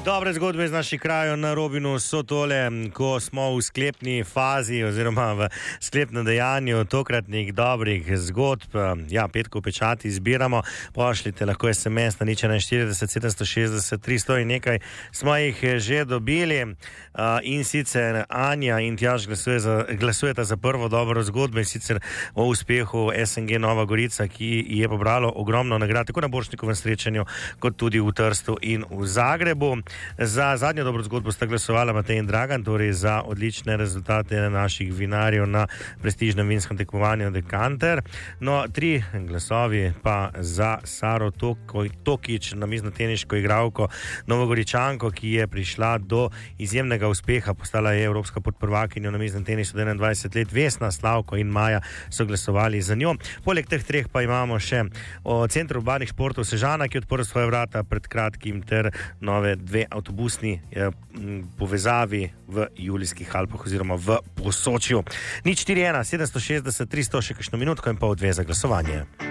Dobre zgodbe iz naših krajev na Robinu so tole, ko smo v sklepni fazi oziroma v sklepnem dejanju tokratnih dobrih zgodb. Ja, petko pečati izbiramo, pošljite lahko SMS na 041 760 300 in nekaj smo jih že dobili. In sicer Anja in Tjaž glasujeta za prvo dobro zgodbo, in sicer o uspehu SNG Nova Gorica, ki je pobralo ogromno nagrad tako na Borštnikovem srečanju kot tudi v Trstu in v Zagrebu. Za zadnjo dobro zgodbo sta glasovala Matej in Dragan, torej za odlične rezultate naših vinarjev na prestižnem vinskem tekmovanju Dekanter. No, 3 glasovi pa za Saro Tokič, namiznoteniško igralko Novogoričanko, ki je prišla do izjemnega uspeha, postala je evropska podprvakinja v namiznem tenisu 21 let. Vesna, Slavko in Maja so glasovali za njo. Poleg teh 3 pa imamo še o Centru urbanih športov Sežana, ki je odprl svoje vrata pred kratkim, ter nove 2 avtobusni povezavi v Julijskih Alpah oziroma v Posočju. 041 760 300, še kakšno minutko in pol 2 za glasovanje.